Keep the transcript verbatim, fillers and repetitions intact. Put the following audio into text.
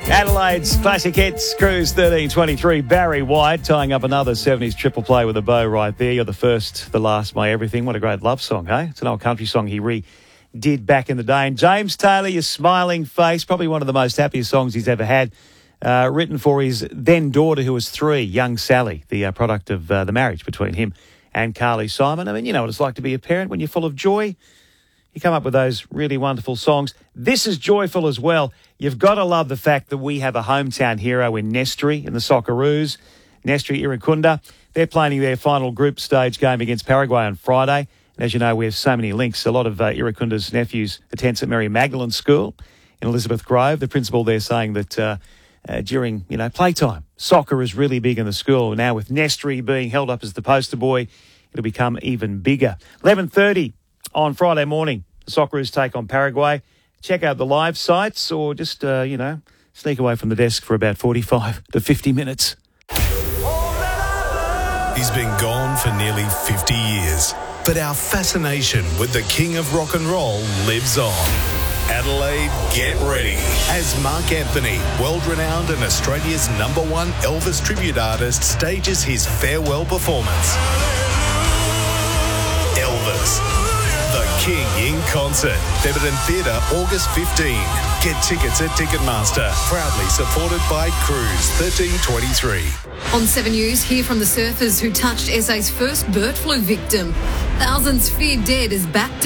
Adelaide's classic hits, Cruise thirteen twenty-three. Barry White tying up another seventies triple play with a bow right there. You're the first, the last, my everything. What a great love song, hey? It's an old country song he redid back in the day. And James Taylor, Your Smiling Face, probably one of the most happiest songs he's ever had. Uh, written for his then daughter, who was three, young Sally, the uh, product of uh, the marriage between him and Carly Simon. I mean, you know what it's like to be a parent when you're full of joy. You come up with those really wonderful songs. This is joyful as well. You've got to love the fact that we have a hometown hero in Nestri in the Socceroos. Nestri Irukunda. They're playing their final group stage game against Paraguay on Friday. And as you know, we have so many links. A lot of uh, Irakunda's nephews attend St Mary Magdalene School in Elizabeth Grove. The principal there saying that uh, uh, during, you know, playtime, soccer is really big in the school. Now with Nestri being held up as the poster boy, it'll become even bigger. eleven thirty on Friday morning, the Socceroos take on Paraguay. Check out the live sites or just, uh, you know, sneak away from the desk for about forty-five to fifty minutes. He's been gone for nearly fifty years, but our fascination with the king of rock and roll lives on. Adelaide, get ready as Mark Anthony, world-renowned and Australia's number one Elvis tribute artist, stages his farewell performance. Elvis, the King in concert, Theberton Theatre, August fifteenth. Get tickets at Ticketmaster, proudly supported by Cruise thirteen twenty-three. On seven News, hear from the surfers who touched S A's first bird flu victim. Thousands feared dead is back to